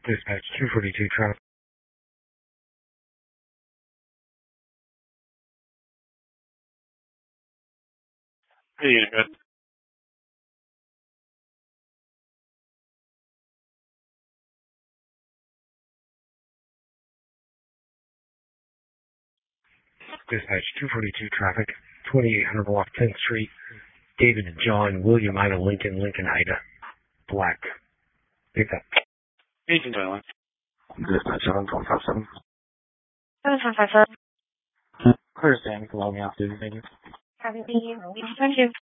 Dispatch 242 traffic. Hey, good. Dispatch 242 traffic, 2800 block 10th Street. David and John, William Ida Lincoln, Lincoln Ida, Black. Pick up. Agent Island. Dispatch 7157. 7557. Clear Sam, log me off, dude. Thank you. Thank you.